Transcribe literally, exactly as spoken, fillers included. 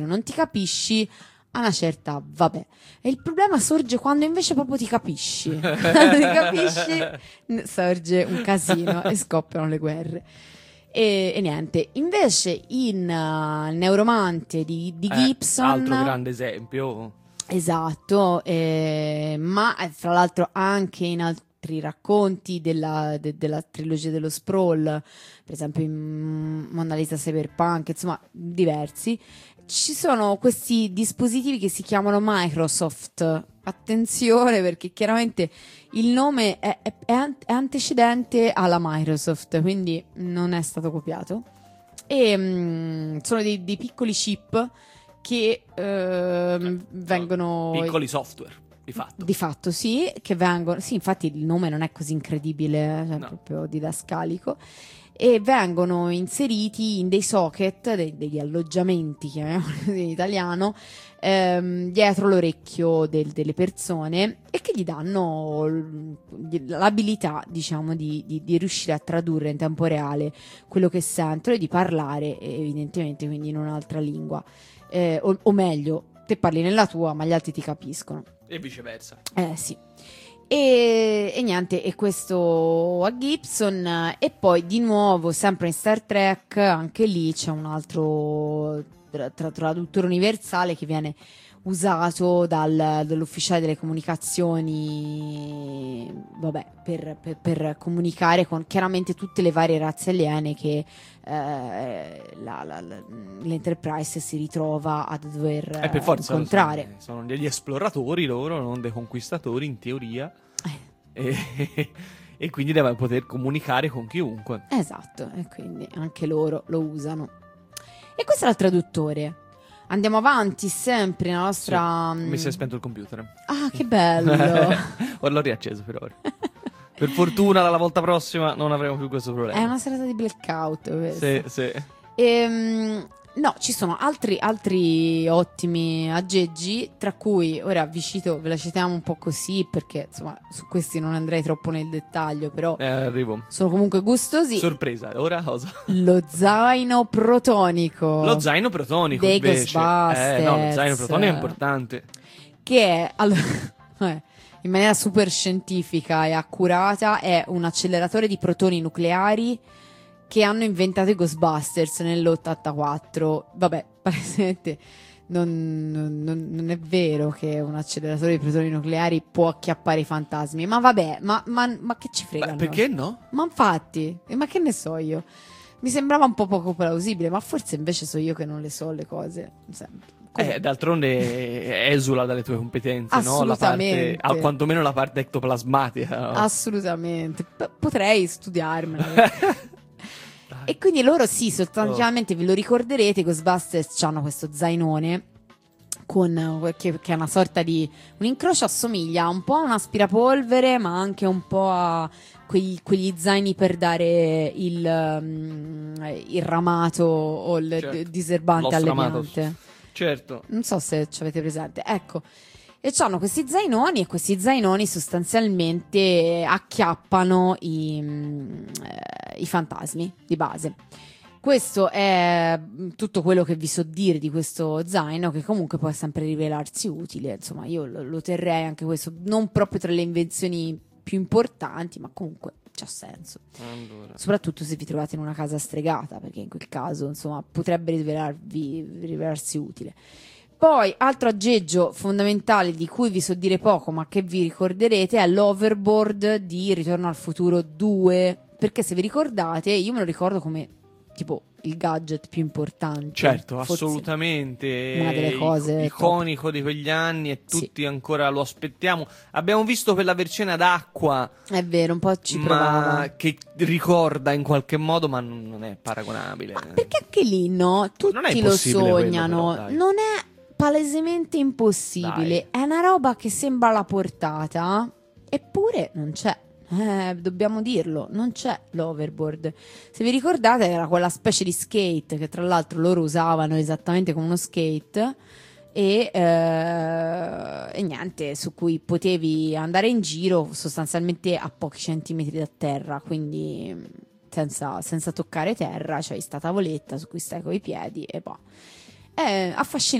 non ti capisci a una certa, vabbè. E il problema sorge quando invece proprio ti capisci. Quando ti capisci, sorge un casino e scoppiano le guerre. E, e niente, invece in uh, Neuromante di, di Gibson, eh, altro grande esempio. Esatto, eh, ma eh, fra l'altro anche in altri racconti della, de, della trilogia dello Sprawl, per esempio in Mona Lisa Cyberpunk, insomma diversi, ci sono questi dispositivi che si chiamano Microsoft. Attenzione, perché chiaramente il nome è, è, è antecedente alla Microsoft, quindi non è stato copiato. E mh, sono dei, dei piccoli chip che eh, vengono... Piccoli software, di fatto. Di fatto, sì, che vengono... Sì, infatti il nome non è così incredibile, cioè no. proprio didascalico. E vengono inseriti in dei socket, dei, degli alloggiamenti, chiamiamoli così in italiano, ehm, dietro l'orecchio del, delle persone, e che gli danno l'abilità, diciamo, di, di, di riuscire a tradurre in tempo reale quello che sentono e di parlare, evidentemente, quindi in un'altra lingua. Eh, o, o meglio, te parli nella tua, ma gli altri ti capiscono. E viceversa. Eh sì. E, e niente, e questo a Gibson. E poi di nuovo, sempre in Star Trek, anche lì c'è un altro tra, tra, traduttore universale che viene usato dal, dall'ufficiale delle comunicazioni, vabbè, per, per, per comunicare con chiaramente tutte le varie razze aliene che eh, la, la, la, l'Enterprise si ritrova a dover eh, per forza, incontrare. Sono, sono degli esploratori loro, non dei conquistatori in teoria, eh. e, e quindi deve poter comunicare con chiunque. Esatto, e quindi anche loro lo usano. E questo è il traduttore. Andiamo avanti sempre nella nostra... Sì, mi si è spento il computer. Ah, che bello! Ora l'ho riacceso per ora. Per fortuna dalla volta prossima non avremo più questo problema. È una serata di blackout questa. Sì, sì. Ehm, no, ci sono altri, altri ottimi aggeggi, tra cui, ora vi cito, ve la citiamo un po' così, perché insomma su questi non andrei troppo nel dettaglio, però eh, arrivo. sono comunque gustosi. Sorpresa, ora cosa? Lo zaino protonico. Lo zaino protonico dei invece. Ghostbusters. Eh, no, lo zaino protonico è importante. Che è, allora, eh, in maniera super scientifica e accurata, è un acceleratore di protoni nucleari che hanno inventato i Ghostbusters nell'ottantaquattro. Vabbè, palesemente non, non, non è vero che un acceleratore di protoni nucleari può acchiappare i fantasmi. Ma vabbè, ma, ma, ma che ci frega? Beh, perché no? Ma infatti, ma che ne so io? Mi sembrava un po' poco plausibile, ma forse invece so io che non le so le cose. Sempre. Eh, d'altronde esula dalle tue competenze, no? La parte, ah, quantomeno la parte ectoplasmatica. No? Assolutamente. P- potrei studiarmela. E quindi loro sì, sostanzialmente oh. ve lo ricorderete, i Ghostbusters hanno questo zainone con, che, che è una sorta di un incrocio, assomiglia un po' a un aspirapolvere, ma anche un po' a quegli, quegli zaini per dare il, um, il ramato o il certo. diserbante alle piante. Certo. Non so se ci avete presente. Ecco. E c'hanno questi zainoni, e questi zainoni sostanzialmente acchiappano i, eh, i fantasmi di base. Questo è tutto quello che vi so dire di questo zaino, che comunque può sempre rivelarsi utile. Insomma, io lo, lo terrei anche questo, non proprio tra le invenzioni più importanti, ma comunque c'ha senso. Allora. Soprattutto se vi trovate in una casa stregata, perché in quel caso, insomma, potrebbe rivelarvi, rivelarsi utile. Poi, altro aggeggio fondamentale di cui vi so dire poco, ma che vi ricorderete, è l'overboard di Ritorno al Futuro due. Perché se vi ricordate, io me lo ricordo come tipo il gadget più importante. Certo, assolutamente. Una delle cose iconico top. Di quegli anni, e tutti sì. ancora lo aspettiamo. Abbiamo visto per la versione ad acqua. È vero, un po' ci provava. Ma che ricorda in qualche modo, ma non è paragonabile. Ma perché anche lì, no? Tutti lo sognano. Quello, però, non è palesemente impossibile. Dai. È una roba che sembra alla portata, eppure non c'è. Eh, dobbiamo dirlo, non c'è l'overboard. Se vi ricordate, era quella specie di skate che tra l'altro loro usavano esattamente come uno skate, e, eh, e niente, su cui potevi andare in giro sostanzialmente a pochi centimetri da terra, quindi senza, senza toccare terra. C'hai sta tavoletta su cui stai coi piedi e poi è affascinante.